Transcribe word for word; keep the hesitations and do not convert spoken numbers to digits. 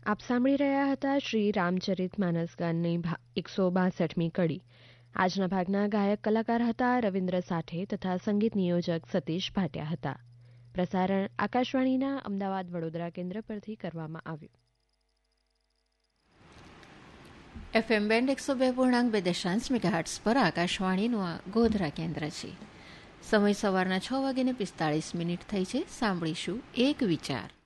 આપ સાંભળી રહ્યા હતા શ્રી રામચરિત માનસ ગાનની એકસો બાસઠમી કડી. આજના ભાગના ગાયક કલાકાર હતા રવિન્દ્ર સાઠે તથા સંગીત નિયોજક સતીશ ભાટિયા હતા. પ્રસારણ આકાશવાણીના અમદાવાદ વડોદરા કેન્દ્ર પરથી કરવામાં આવ્યું. એફએમ બેન્ડ એકસો બે પૂર્ણાંક બે દશાંશ મેગાહર્ટ્ઝ પર આકાશવાણીનું આ ગોધરા કેન્દ્ર છે. સમય સવારના છ વાગ્યાને પિસ્તાળીસ મિનિટ થઈ છે. સાંભળીશું એક વિચાર.